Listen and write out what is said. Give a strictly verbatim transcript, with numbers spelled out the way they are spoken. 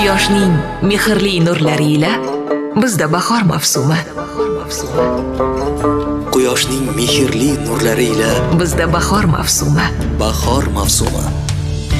Quyoshning mehrli nurlari ila bizda bahor mavsumi. Quyoshning mehrli nurlari ila bizda bahor mavsumi. Bahor mavsumi.